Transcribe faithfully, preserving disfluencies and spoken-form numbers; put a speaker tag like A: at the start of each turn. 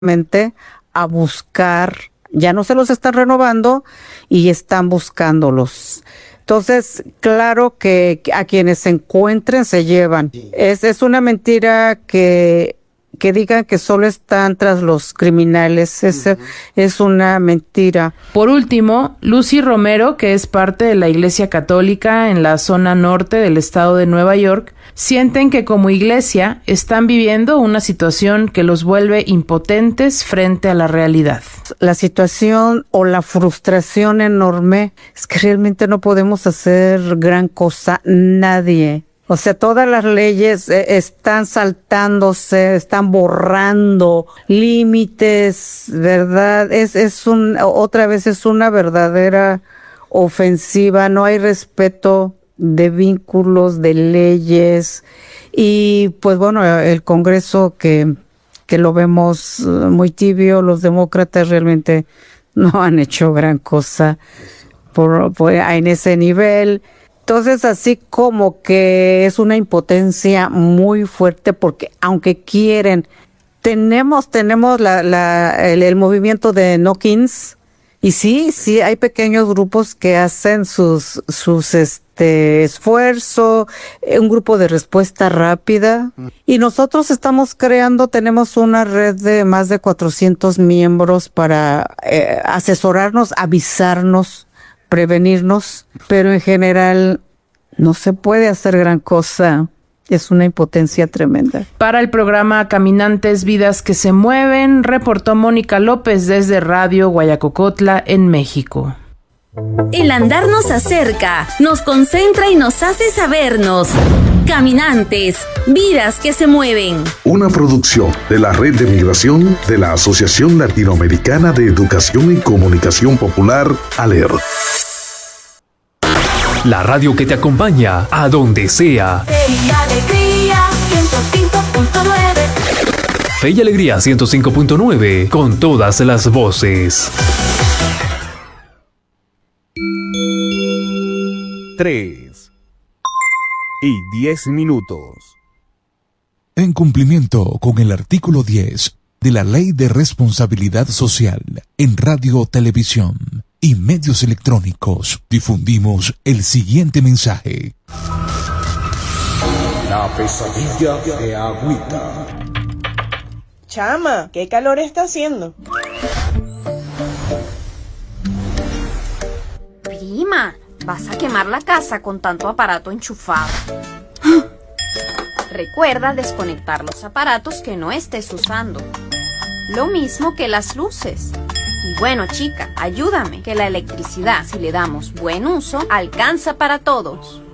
A: a buscar, ya no se los están renovando y están buscándolos. Entonces, claro que a quienes se encuentren se llevan. Es, es una mentira que, que digan que solo están tras los criminales. Es, uh-huh. es una mentira.
B: Por último, Lucy Romero, que es parte de la Iglesia Católica en la zona norte del estado de Nueva York, sienten que como iglesia están viviendo una situación que los vuelve impotentes frente a la realidad.
A: La situación o la frustración enorme es que realmente no podemos hacer gran cosa, nadie. O sea, todas las leyes eh, están saltándose, están borrando límites, ¿verdad? Es, es un, otra vez es una verdadera ofensiva, no hay respeto de vínculos, de leyes, y pues bueno, el Congreso que, que lo vemos muy tibio, los demócratas realmente no han hecho gran cosa por, por, en ese nivel. Entonces, así como que es una impotencia muy fuerte, porque aunque quieren, tenemos, tenemos la, la, el, el movimiento de No Kings, y sí, sí, hay pequeños grupos que hacen sus, sus, este, esfuerzo, un grupo de respuesta rápida. Y nosotros estamos creando, tenemos una red de más de cuatrocientos miembros para eh, asesorarnos, avisarnos, prevenirnos, pero en general no se puede hacer gran cosa. Es una impotencia tremenda.
B: Para el programa Caminantes, Vidas que se Mueven, reportó Mónica López desde Radio Guayacocotla, en México.
C: El andar nos acerca, nos concentra y nos hace sabernos. Caminantes, Vidas que se Mueven.
D: Una producción de la Red de Migración de la Asociación Latinoamericana de Educación y Comunicación Popular, ALER.
E: La radio que te acompaña a donde sea.
F: Fe y Alegría ciento cinco punto nueve.
E: Fe y Alegría ciento cinco punto nueve, con todas las voces.
G: Tres y diez minutos.
H: En cumplimiento con el artículo diez de la Ley de Responsabilidad Social en Radio, Televisión y medios electrónicos, difundimos el siguiente mensaje.
I: La pesadilla de Agüita.
J: Chama, ¿qué calor está haciendo?
K: Prima, vas a quemar la casa con tanto aparato enchufado. Recuerda desconectar los aparatos que no estés usando. Lo mismo que las luces. Y bueno, chica, ayúdame, que la electricidad, si le damos buen uso, alcanza para todos.